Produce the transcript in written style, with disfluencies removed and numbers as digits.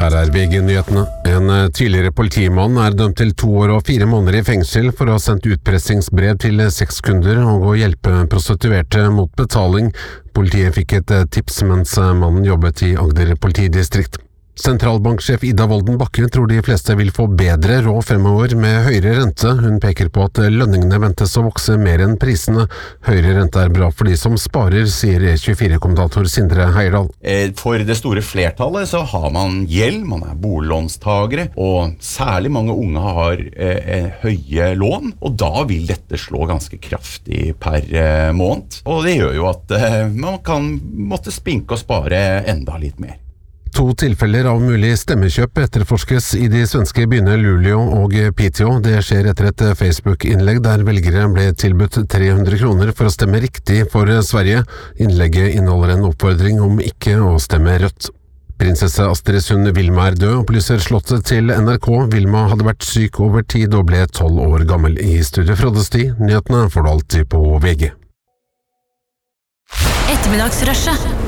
Her VG-nyhetene. En tidligere politimann dømt til 2 år og 4 måneder i fengsel for å ha sendt utpressingsbrev til 6 kunder og å hjelpe prostituerte mot betaling. Politiet fikk et tips mens mannen jobbet i Agder politidistrikt. Sentralbanksjef Ida Wolden Bakke tror de fleste vil få bedre råd fremover med høyere rente. Hun peker på at lønningene ventes å vokse mer enn prisene. Høyere rente bra for de som sparer, sier E24-kommentator Sindre Heierdal. For det store flertallet så har man gjeld, man boliglånstagere, og særlig mange unge har høye lån, og da vil dette slå ganske kraftig per måned. Og det gjør jo at man kan måtte spinke og spare enda litt mer. 2 tilfeller av mulig stemmekjøp etterforskes i de svenske byene Luleå og Piteå. Det skjer etter et Facebook-innlegg der velgere ble tilbudt 300 kroner for å stemme riktig for Sverige. Innlegget inneholder en oppfordring om ikke å stemme rødt. Prinsesse Astrid Sund Vilma død, opplyser slottet til NRK. Vilma hadde vært syk over tid og ble 12 år gammel. I studio Frode Sti, nyhetene får du alltid på VG. Ettermiddagsrushet.